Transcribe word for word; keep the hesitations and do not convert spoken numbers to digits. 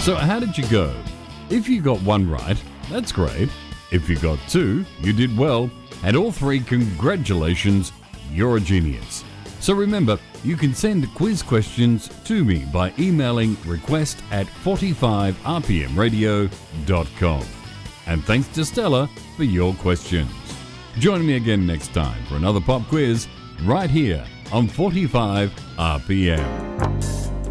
So how did you go? If you got one right, that's great. If you got two, you did well. And all three, congratulations, you're a genius. So remember, you can send quiz questions to me by emailing request at forty-five r p m radio dot com. And thanks to Stella for your questions. Join me again next time for another pop quiz right here on forty-five R P M.